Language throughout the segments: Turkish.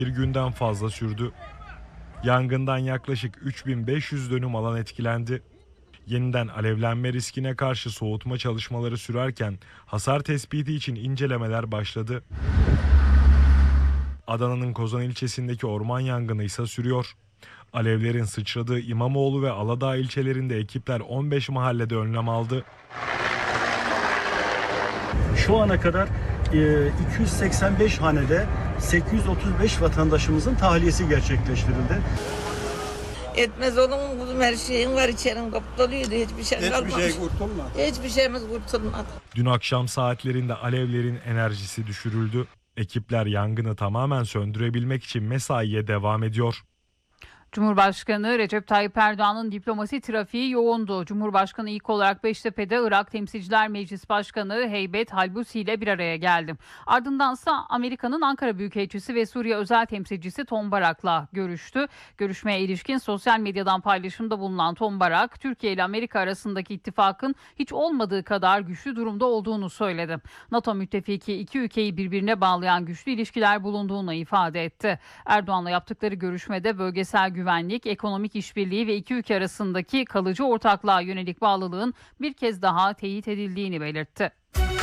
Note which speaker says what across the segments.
Speaker 1: Bir günden fazla sürdü. Yangından yaklaşık 3500 dönüm alan etkilendi. Yeniden alevlenme riskine karşı soğutma çalışmaları sürerken hasar tespiti için incelemeler başladı. Adana'nın Kozan ilçesindeki orman yangını ise sürüyor. Alevlerin sıçradığı İmamoğlu ve Aladağ ilçelerinde ekipler 15 mahallede önlem aldı.
Speaker 2: Şu ana kadar 285 hanede 835 vatandaşımızın tahliyesi gerçekleştirildi.
Speaker 3: Etmez olur mu kuzum, her şeyin var, içerin kapatılıyordu, hiçbir şey kalmamış.
Speaker 4: Hiçbir şey kurtulmadı.
Speaker 3: Hiçbir şeyimiz kurtulmadı.
Speaker 1: Dün akşam saatlerinde alevlerin enerjisi düşürüldü. Ekipler yangını tamamen söndürebilmek için mesaiye devam ediyor.
Speaker 5: Cumhurbaşkanı Recep Tayyip Erdoğan'ın diplomasi trafiği yoğundu. Cumhurbaşkanı ilk olarak Beştepe'de Irak Temsilciler Meclis Başkanı Heybet Halbusi ile bir araya geldi. Ardındansa Amerika'nın Ankara Büyükelçisi ve Suriye Özel Temsilcisi Tom Barak'la görüştü. Görüşmeye ilişkin sosyal medyadan paylaşımda bulunan Tom Barak, Türkiye ile Amerika arasındaki ittifakın hiç olmadığı kadar güçlü durumda olduğunu söyledi. NATO müttefiki iki ülkeyi birbirine bağlayan güçlü ilişkiler bulunduğunu ifade etti. Erdoğan'la yaptıkları görüşmede bölgesel güvenlik, ekonomik işbirliği ve iki ülke arasındaki kalıcı ortaklığa yönelik bağlılığın bir kez daha teyit edildiğini belirtti.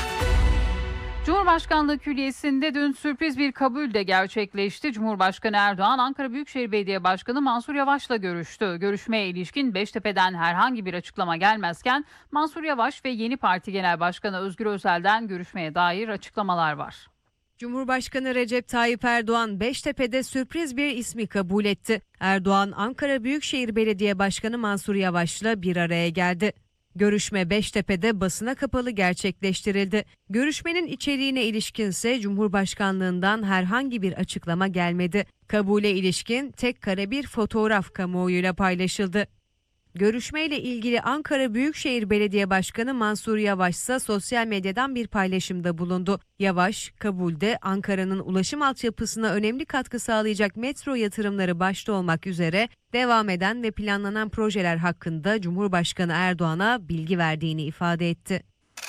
Speaker 5: Cumhurbaşkanlığı Külliyesi'nde dün sürpriz bir kabul de gerçekleşti. Cumhurbaşkanı Erdoğan, Ankara Büyükşehir Belediye Başkanı Mansur Yavaş'la görüştü. Görüşmeye ilişkin Beştepe'den herhangi bir açıklama gelmezken Mansur Yavaş ve Yeni Parti Genel Başkanı Özgür Özel'den görüşmeye dair açıklamalar var.
Speaker 6: Cumhurbaşkanı Recep Tayyip Erdoğan Beştepe'de sürpriz bir ismi kabul etti. Erdoğan, Ankara Büyükşehir Belediye Başkanı Mansur Yavaş'la bir araya geldi. Görüşme Beştepe'de basına kapalı gerçekleştirildi. Görüşmenin içeriğine ilişkinse Cumhurbaşkanlığından herhangi bir açıklama gelmedi. Kabule ilişkin tek kare bir fotoğraf kamuoyuyla paylaşıldı. Görüşmeyle ilgili Ankara Büyükşehir Belediye Başkanı Mansur Yavaş ise sosyal medyadan bir paylaşımda bulundu. Yavaş, kabulde Ankara'nın ulaşım altyapısına önemli katkı sağlayacak metro yatırımları başta olmak üzere devam eden ve planlanan projeler hakkında Cumhurbaşkanı Erdoğan'a bilgi verdiğini ifade etti.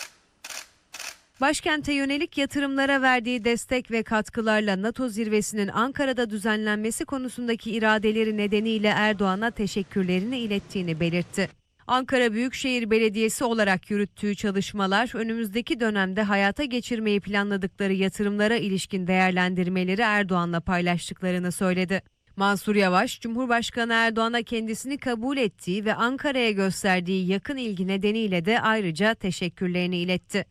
Speaker 6: Başkente yönelik yatırımlara verdiği destek ve katkılarla NATO zirvesinin Ankara'da düzenlenmesi konusundaki iradeleri nedeniyle Erdoğan'a teşekkürlerini ilettiğini belirtti. Ankara Büyükşehir Belediyesi olarak yürüttüğü çalışmalar önümüzdeki dönemde hayata geçirmeyi planladıkları yatırımlara ilişkin değerlendirmeleri Erdoğan'la paylaştıklarını söyledi. Mansur Yavaş, Cumhurbaşkanı Erdoğan'a kendisini kabul ettiği ve Ankara'ya gösterdiği yakın ilgi nedeniyle de ayrıca teşekkürlerini iletti.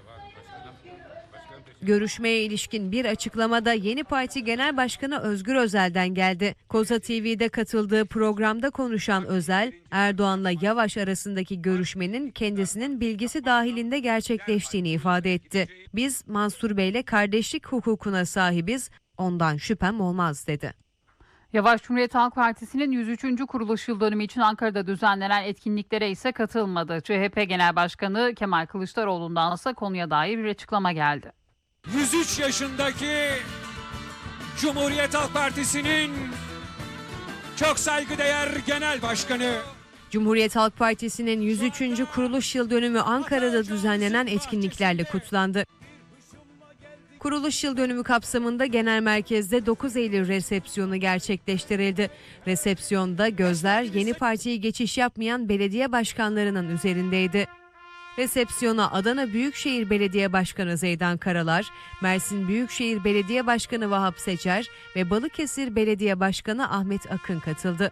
Speaker 6: Görüşmeye ilişkin bir açıklamada Yeni Parti Genel Başkanı Özgür Özel'den geldi. Koza TV'de katıldığı programda konuşan Özel, Erdoğan'la Yavaş arasındaki görüşmenin kendisinin bilgisi dahilinde gerçekleştiğini ifade etti. Biz Mansur Bey'le kardeşlik hukukuna sahibiz, ondan şüphem olmaz dedi.
Speaker 5: Yavaş, Cumhuriyet Halk Partisi'nin 103. kuruluş yıl dönümü için Ankara'da düzenlenen etkinliklere ise katılmadı. CHP Genel Başkanı Kemal Kılıçdaroğlu'ndan ise konuya dair bir açıklama geldi.
Speaker 7: 103 yaşındaki Cumhuriyet Halk Partisi'nin çok saygıdeğer Genel Başkanı.
Speaker 6: Cumhuriyet Halk Partisi'nin 103. kuruluş yıl dönümü Ankara'da düzenlenen etkinliklerle kutlandı. Kuruluş yıl dönümü kapsamında genel merkezde 9 Eylül resepsiyonu gerçekleştirildi. Resepsiyonda gözler Yeni Parti'ye geçiş yapmayan belediye başkanlarının üzerindeydi. Resepsiyona Adana Büyükşehir Belediye Başkanı Zeydan Karalar, Mersin Büyükşehir Belediye Başkanı Vahap Seçer ve Balıkesir Belediye Başkanı Ahmet Akın katıldı.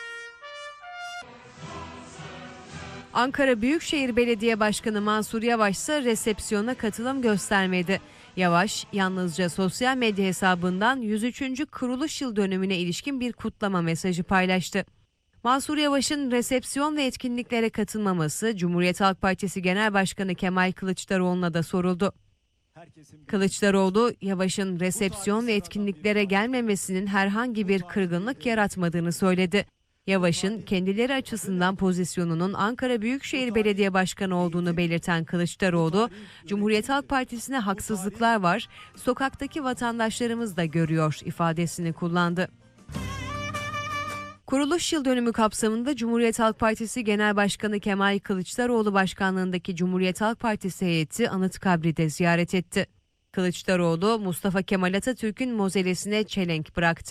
Speaker 6: Ankara Büyükşehir Belediye Başkanı Mansur Yavaş ise resepsiyona katılım göstermedi. Yavaş, yalnızca sosyal medya hesabından 103. kuruluş yıl dönümüne ilişkin bir kutlama mesajı paylaştı. Mansur Yavaş'ın resepsiyon ve etkinliklere katılmaması Cumhuriyet Halk Partisi Genel Başkanı Kemal Kılıçdaroğlu'na da soruldu. Kılıçdaroğlu, Yavaş'ın resepsiyon ve etkinliklere gelmemesinin herhangi bir kırgınlık yaratmadığını söyledi. Yavaş'ın kendileri açısından pozisyonunun Ankara Büyükşehir Belediye Başkanı olduğunu belirten Kılıçdaroğlu, Cumhuriyet Halk Partisi'ne haksızlıklar var, sokaktaki vatandaşlarımız da görüyor ifadesini kullandı. Kuruluş yıl dönümü kapsamında Cumhuriyet Halk Partisi Genel Başkanı Kemal Kılıçdaroğlu başkanlığındaki Cumhuriyet Halk Partisi heyeti Anıtkabir'i de ziyaret etti. Kılıçdaroğlu, Mustafa Kemal Atatürk'ün mozelesine çelenk bıraktı.